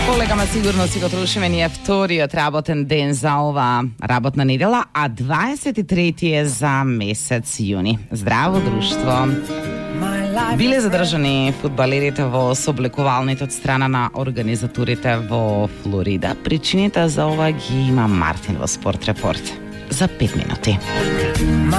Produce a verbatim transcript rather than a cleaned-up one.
Колегама сигурно си го трушиме ние вториот работен ден за ова работна недела, а дваесет и трети е за месец јуни. Здраво друштво! Биле задржани фудбалерите во соблекувалните од страна на организаторите во Флорида. Причините за ова ги има Мартин во Спорт Репорт. За пет минути.